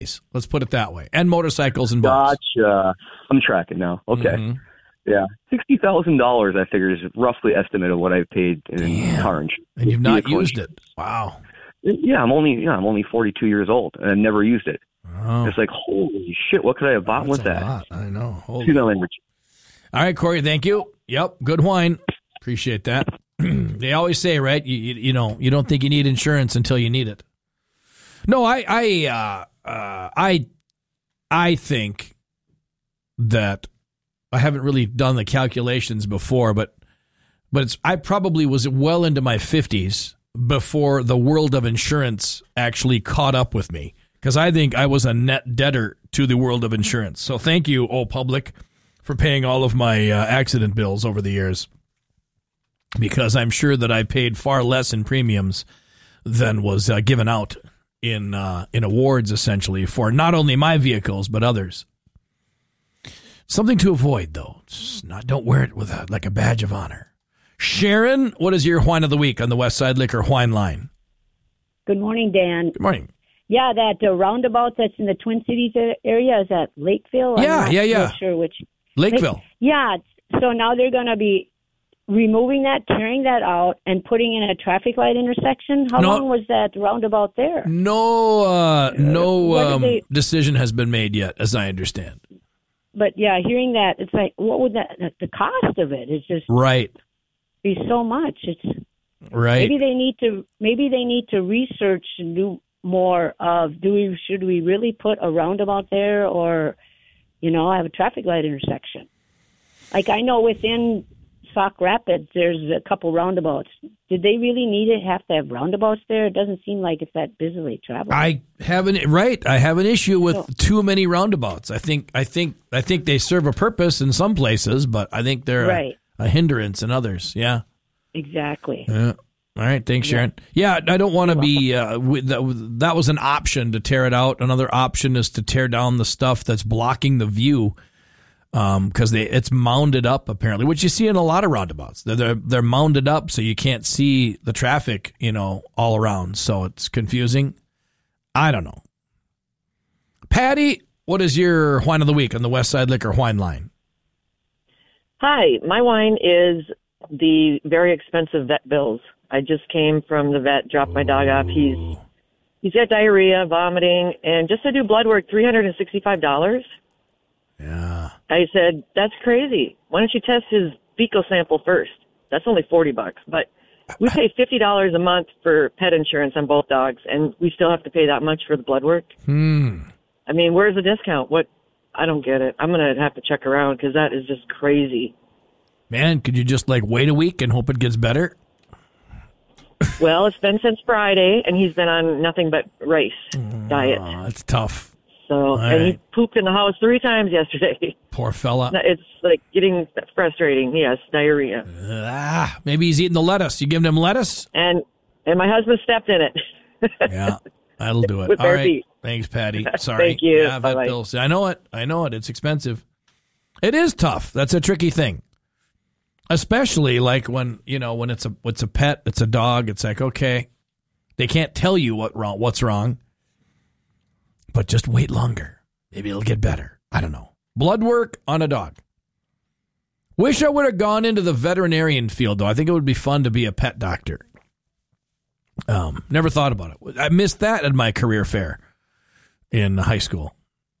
Let's put it that way. And motorcycles and boats. Gotcha. I'm tracking now. Okay. Mm-hmm. Yeah. $60,000, I figure, is roughly estimate of what I've paid in car insurance. And you've not used it. Wow. Yeah, I'm only 42 years old, and I never used it. Oh. It's like, holy shit, what could I have bought with that? Lot. I know. All right, Corey, thank you. Yep, good whine. Appreciate that. They always say, right, you know, you don't think you need insurance until you need it. No, I think that I haven't really done the calculations before, but I probably was well into my 50s before the world of insurance actually caught up with me, because I think I was a net debtor to the world of insurance. So thank you, public, for paying all of my accident bills over the years, because I'm sure that I paid far less in premiums than was given out in awards, essentially, for not only my vehicles but others. Something to avoid, though. Don't wear it with like a badge of honor. Sharon, what is your whine of the week on the West Side Liquor whine line? Good morning, Dan. Good morning. Yeah, that roundabout that's in the Twin Cities area, is that Lakeville? Yeah. Not sure which. Lakeville. Yeah. So now they're going to be removing that, tearing that out, and putting in a traffic light intersection. How long was that roundabout there? No decision has been made yet, as I understand. But yeah, hearing that, it's like, what would the cost of it is just right. Be so much. It's right. Maybe they need to research and do more of should we really put a roundabout there, or have a traffic light intersection. Like I know within Sauk Rapids there's a couple roundabouts. Did they really have to have roundabouts there? It doesn't seem like it's that busily traveled. I have an issue with too many roundabouts. I think they serve a purpose in some places, but I think they're a hindrance in others. Yeah. Exactly. Yeah. All right. Thanks, Sharon. Yeah, I don't want to be that was an option to tear it out. Another option is to tear down the stuff that's blocking the view, because it's mounded up, apparently, which you see in a lot of roundabouts. They're mounded up so you can't see the traffic, all around. So it's confusing. I don't know. Patty, what is your whine of the week on the West Side Liquor whine line? Hi, my whine is the very expensive vet bills. I just came from the vet, dropped my dog off. He's got diarrhea, vomiting, and just to do blood work, $365. Yeah. I said, that's crazy. Why don't you test his fecal sample first? That's only $40, but we pay $50 a month for pet insurance on both dogs, and we still have to pay that much for the blood work. I mean, where's the discount? I don't get it. I'm going to have to check around because that is just crazy. Man, could you just wait a week and hope it gets better? Well, it's been since Friday, and he's been on nothing but rice diet. That's tough. So, and he pooped in the house 3 times yesterday. Poor fella. It's getting frustrating. Yes, diarrhea. Maybe he's eating the lettuce. You giving him lettuce? And my husband stepped in it. Yeah, that'll do it. With All bare right. feet. Thanks, Patty. Sorry. Thank you. Yeah, vet bills. I know it. It's expensive. It is tough. That's a tricky thing. Especially when it's a pet, it's a dog. It's like, okay, they can't tell you what's wrong, but just wait longer. Maybe it'll get better. I don't know. Blood work on a dog. Wish I would have gone into the veterinarian field, though. I think it would be fun to be a pet doctor. Never thought about it. I missed that at my career fair in high school.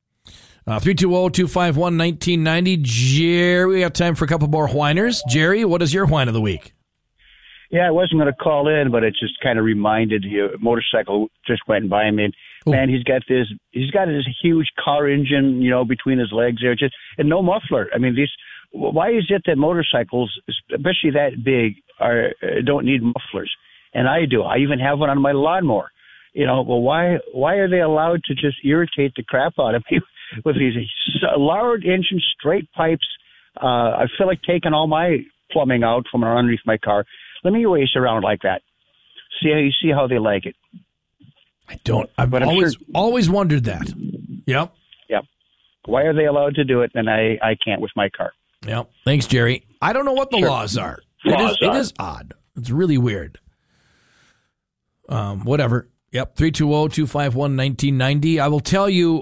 320-251-1990. Jerry, we got time for a couple more whiners. Jerry, what is your whine of the week? Yeah, I wasn't going to call in, but it just kind of reminded you. A motorcycle just went by me. Man, he's got this huge car engine, between his legs there, and no muffler. I mean, why is it that motorcycles, especially that big, don't need mufflers? And I do. I even have one on my lawnmower. Why are they allowed to just irritate the crap out of me with these large engine straight pipes? I feel like taking all my plumbing out from underneath my car. Let me race around like that. See how they like it. I don't. I've always wondered that. Yep. Why are they allowed to do it and I can't with my car? Yep. Thanks, Jerry. I don't know what the laws are. It is odd. It's really weird. Whatever. Yep, 320-251-1990. I will tell you,